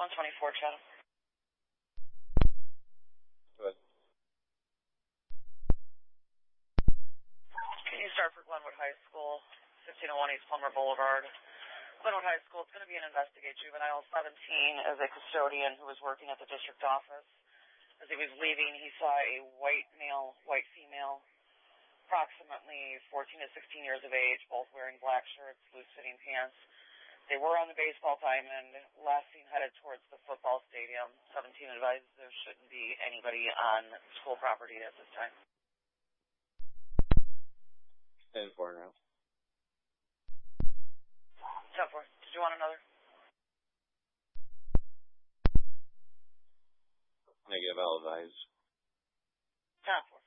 124, Chatham. Good. Can you start for Glenwood High School, 1501 East Plummer Boulevard? Glenwood High School, it's going to be an investigate juvenile 17 as a custodian who was working at the district office. As he was leaving, he saw a white male, white female, approximately 14 to 16 years of age, both wearing black shirts, loose-fitting pants. They were on the baseball diamond, last seen headed towards the football stadium. 17 advised there shouldn't be anybody on school property at this time. 10-4 now. 10-4. Did you want another? Negative, I'll advise. 10-4.